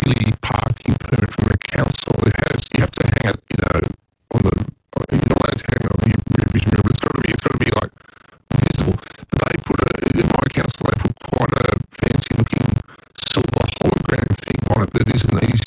daily parking permit from a council. You have to hang it, on the, you're not allowed to hang it on your rear vision mirror, but it's got to be like visible. But they put in my council, they put quite a fancy looking silver hologram thing on it that isn't these